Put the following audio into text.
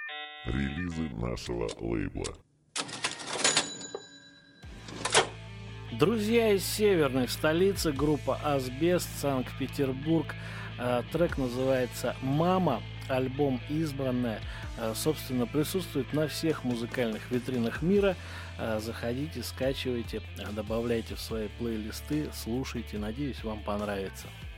Релизы нашего лейбла. Друзья из северной столицы, группа «Асбест», Санкт-Петербург. Трек называется «Мама», альбом «Избранная». Собственно, присутствует на всех музыкальных витринах мира. Заходите, скачивайте, добавляйте в свои плейлисты, слушайте. Надеюсь, вам понравится.